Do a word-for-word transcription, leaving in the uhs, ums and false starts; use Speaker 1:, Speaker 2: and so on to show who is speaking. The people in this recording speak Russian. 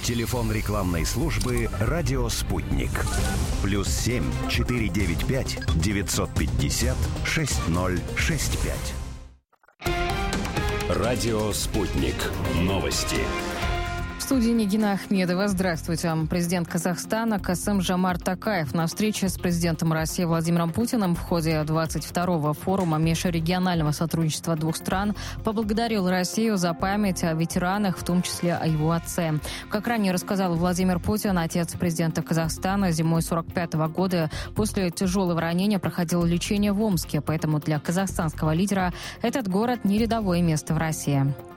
Speaker 1: Телефон рекламной службы «Радио Спутник». Плюс семь четыре девять пять девятьсот пятьдесят шесть ноль шесть пять. Радио Спутник. Новости.
Speaker 2: В студии Нигина Ахмедова. Здравствуйте. Президент Казахстана Касым-Жомарт Токаев на встрече с президентом России Владимиром Путиным в ходе двадцать второго форума межрегионального сотрудничества двух стран поблагодарил Россию за память о ветеранах, в том числе о его отце. Как ранее рассказал Владимир Путин, отец президента Казахстана зимой сорок пятого года после тяжелого ранения проходил лечение в Омске, поэтому для казахстанского лидера этот город не рядовое место в России.